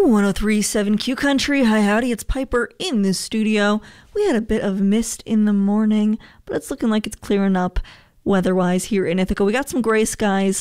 1037 Q Country. Hi, howdy, it's Piper in the studio. We had a bit of mist in the morning, but it's looking like it's clearing up weather-wise here in Ithaca. We got some gray skies